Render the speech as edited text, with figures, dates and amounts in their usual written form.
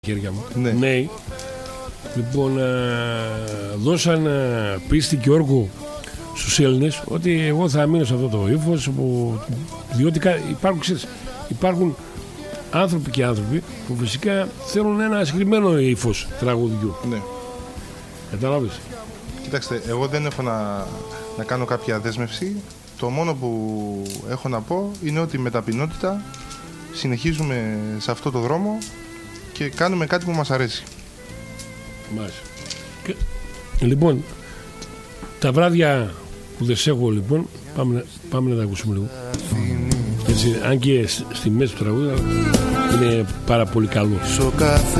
χέρια μου. Ναι. Νέοι. Λοιπόν, δώσαν πίστη και όργο στους Έλληνες ότι εγώ θα μείνω σε αυτό το ύφος, διότι υπάρχουν άνθρωποι και άνθρωποι που φυσικά θέλουν ένα συγκεκριμένο ύφος τραγουδιού. Ναι. Καταλάβεις. Κοιτάξτε, εγώ δεν έχω να κάνω κάποια δέσμευση. Το μόνο που έχω να πω είναι ότι με ταπεινότητα συνεχίζουμε σε αυτό το δρόμο και κάνουμε κάτι που μας αρέσει. Μάλιστα. Λοιπόν, τα βράδια που δεν σε έχω, λοιπόν, πάμε να τα ακούσουμε λίγο. Έτσι, αν και στη μέση του τραγούδι είναι πάρα πολύ καλό.